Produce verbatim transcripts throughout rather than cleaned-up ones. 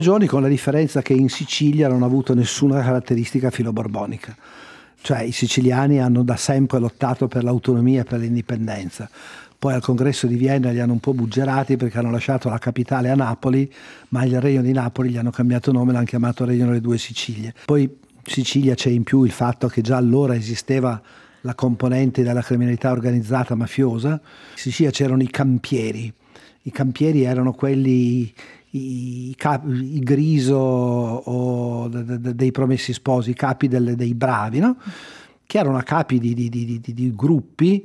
Regioni, con la differenza che in Sicilia non ha avuto nessuna caratteristica filoborbonica. Cioè i siciliani hanno da sempre lottato per l'autonomia e per l'indipendenza. Poi al congresso di Vienna li hanno un po' buggerati perché hanno lasciato la capitale a Napoli, ma il Regno di Napoli gli hanno cambiato nome, l'hanno chiamato Regno delle Due Sicilie. Poi in Sicilia c'è in più il fatto che già allora esisteva la componente della criminalità organizzata mafiosa. In Sicilia c'erano i campieri. I campieri erano quelli, i, cap, i griso o de, de, dei promessi sposi, i capi delle, dei bravi, no? Che erano capi di, di, di, di, di gruppi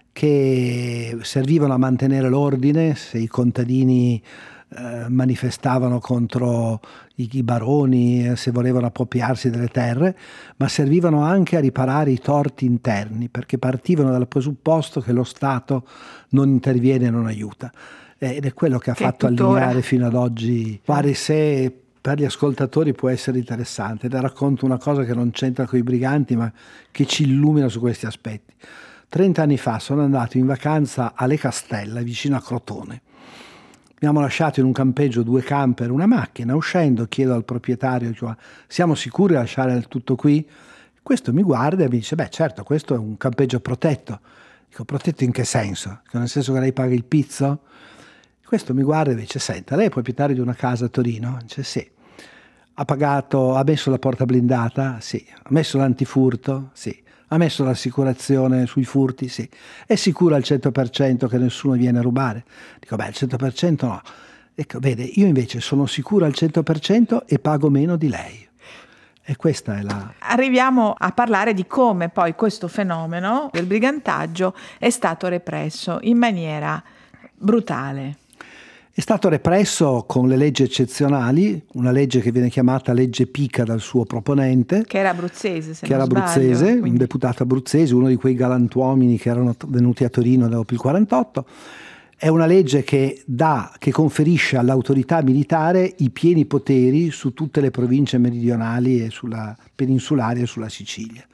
che servivano a mantenere l'ordine se i contadini eh, manifestavano contro i, i baroni, se volevano appropriarsi delle terre, ma servivano anche a riparare i torti interni, perché partivano dal presupposto che lo Stato non interviene e non aiuta. Ed è quello che ha che fatto allineare fino ad oggi. Pare se per gli ascoltatori può essere interessante. Ti racconto una cosa che non c'entra con i briganti, ma che ci illumina su questi aspetti. Trent'anni fa sono andato in vacanza alle Castelle, vicino a Crotone. Abbiamo lasciato in un campeggio due camper, una macchina. Uscendo chiedo al proprietario, cioè, siamo sicuri di lasciare il tutto qui? Questo mi guarda e mi dice, beh certo, questo è un campeggio protetto. Dico, protetto in che senso? Nel senso che lei paga il pizzo? Questo mi guarda e dice, senta, lei è proprietario di una casa a Torino? Dice, sì. Ha pagato, ha messo la porta blindata? Sì. Ha messo l'antifurto? Sì. Ha messo l'assicurazione sui furti? Sì. È sicuro al cento per cento che nessuno viene a rubare? Dico, beh, al cento per cento no. Ecco, vede, io invece sono sicuro al cento per cento e pago meno di lei. E questa è la... Arriviamo a parlare di come poi questo fenomeno del brigantaggio è stato represso in maniera brutale. È stato represso con le leggi eccezionali, una legge che viene chiamata legge Pica dal suo proponente. Che era abruzzese, se che non era abruzzese, sbaglio, quindi... un deputato abruzzese, uno di quei galantuomini che erano venuti a Torino dopo il quarantotto. È una legge che dà, che conferisce all'autorità militare i pieni poteri su tutte le province meridionali e sulla peninsulari e sulla Sicilia.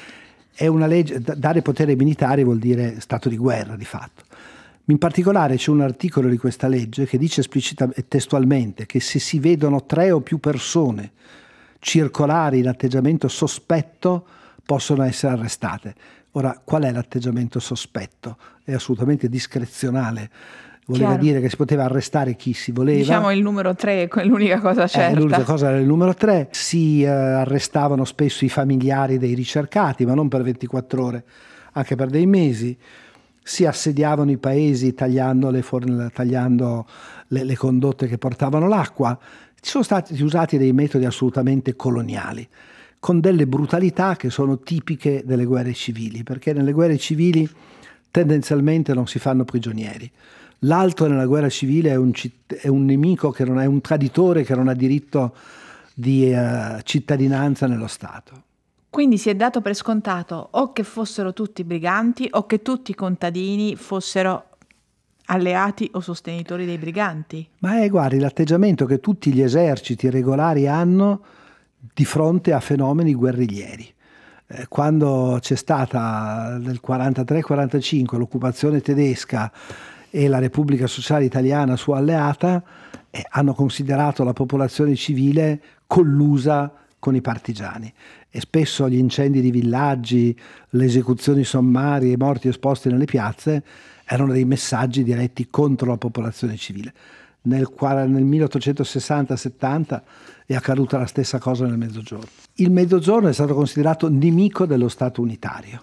È una legge, dare potere militare vuol dire stato di guerra di fatto. In particolare c'è un articolo di questa legge che dice esplicitamente, testualmente, che se si vedono tre o più persone circolare in atteggiamento sospetto possono essere arrestate. Ora, qual è l'atteggiamento sospetto? È assolutamente discrezionale. Voleva Chiaro. dire che si poteva arrestare chi si voleva. Diciamo il numero tre, è l'unica cosa certa. Eh, l'unica cosa era il numero tre. Si eh, arrestavano spesso i familiari dei ricercati, ma non per ventiquattro ore, anche per dei mesi. Si assediavano i paesi tagliando le, forn- tagliando le, le condotte che portavano l'acqua. Ci sono stati usati dei metodi assolutamente coloniali, con delle brutalità che sono tipiche delle guerre civili, perché nelle guerre civili tendenzialmente non si fanno prigionieri. L'altro nella guerra civile è un, citt- è un nemico, che non è un traditore che non ha diritto di uh, cittadinanza nello Stato. Quindi si è dato per scontato o che fossero tutti briganti o che tutti i contadini fossero alleati o sostenitori dei briganti. Ma è, guardi, l'atteggiamento che tutti gli eserciti regolari hanno di fronte a fenomeni guerriglieri. Eh, quando c'è stata nel quarantatré quarantacinque l'occupazione tedesca e la Repubblica Sociale Italiana sua alleata, eh, hanno considerato la popolazione civile collusa con i partigiani, e spesso gli incendi di villaggi, le esecuzioni sommarie, i morti esposti nelle piazze erano dei messaggi diretti contro la popolazione civile. Nel, nel milleottocentosessanta settanta è accaduta la stessa cosa nel Mezzogiorno. Il Mezzogiorno è stato considerato nemico dello Stato unitario,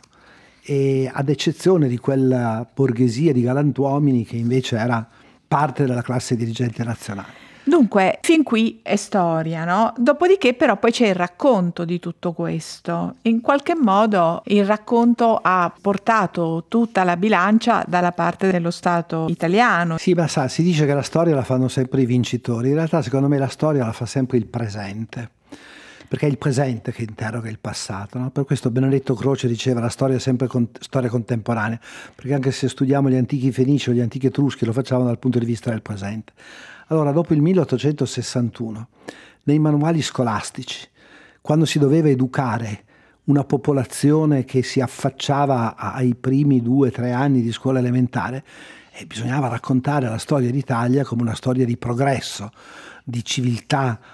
e ad eccezione di quella borghesia di galantuomini che invece era parte della classe dirigente nazionale. Dunque, fin qui è storia, no? Dopodiché però poi c'è il racconto di tutto questo. In qualche modo il racconto ha portato tutta la bilancia dalla parte dello Stato italiano. Sì, ma sa, si dice che la storia la fanno sempre i vincitori. In realtà, secondo me, la storia la fa sempre il presente, perché è il presente che interroga il passato, no? Per questo Benedetto Croce diceva la storia è sempre con- storia contemporanea, perché anche se studiamo gli antichi Fenici o gli antichi Etruschi lo facciamo dal punto di vista del presente. Allora, dopo il milleottocentosessantuno, nei manuali scolastici, quando si doveva educare una popolazione che si affacciava ai primi due o tre anni di scuola elementare, eh, bisognava raccontare la storia d'Italia come una storia di progresso, di civiltà,